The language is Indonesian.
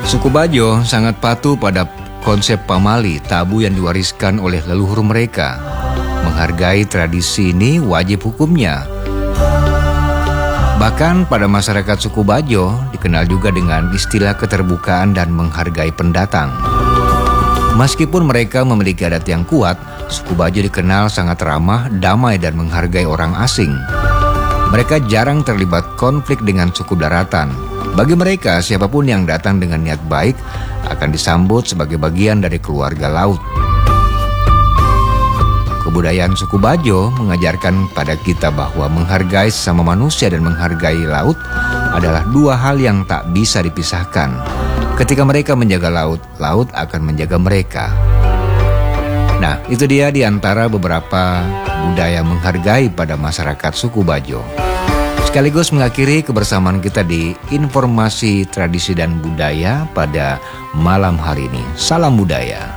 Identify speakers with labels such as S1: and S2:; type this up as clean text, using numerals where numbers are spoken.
S1: Suku Bajo sangat patuh pada konsep pamali, tabu yang diwariskan oleh leluhur mereka. Menghargai tradisi ini wajib hukumnya. Bahkan pada masyarakat suku Bajo dikenal juga dengan istilah keterbukaan dan menghargai pendatang. Meskipun mereka memiliki adat yang kuat, suku Bajo dikenal sangat ramah, damai dan menghargai orang asing. Mereka jarang terlibat konflik dengan suku daratan. Bagi mereka, siapapun yang datang dengan niat baik akan disambut sebagai bagian dari keluarga laut. Kebudayaan suku Bajo mengajarkan pada kita bahwa menghargai sesama manusia dan menghargai laut adalah dua hal yang tak bisa dipisahkan. Ketika mereka menjaga laut, laut akan menjaga mereka. Nah, itu dia di antara beberapa budaya menghargai pada masyarakat suku Bajo. Sekaligus mengakhiri kebersamaan kita di informasi tradisi dan budaya pada malam hari ini. Salam budaya.